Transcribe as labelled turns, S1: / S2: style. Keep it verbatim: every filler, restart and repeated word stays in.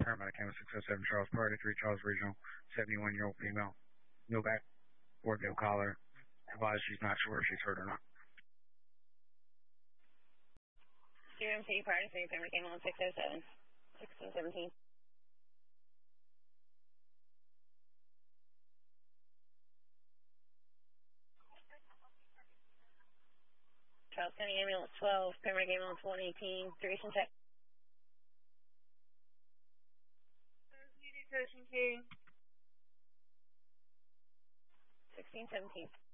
S1: Paramedic Campus six oh seven Charles Party, three Charles Regional, seventy-one-year-old female. No back, orbital collar. Advised she's not sure if she's hurt or not.
S2: U M C Party three, Paramedic Campus six oh seven, sixteen seventeen. Charles County Ambulance twelve, Paramedic Ambulance one eighteen, duration check.
S3: Station King.
S2: sixteen seventeen.